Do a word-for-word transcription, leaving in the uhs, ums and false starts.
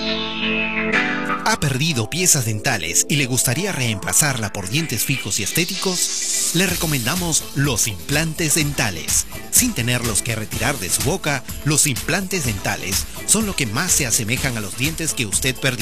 ¿Ha perdido piezas dentales y le gustaría reemplazarla por dientes fijos y estéticos? Le recomendamos los implantes dentales. Sin tenerlos que retirar de su boca, los implantes dentales son lo que más se asemejan a los dientes que usted perdió.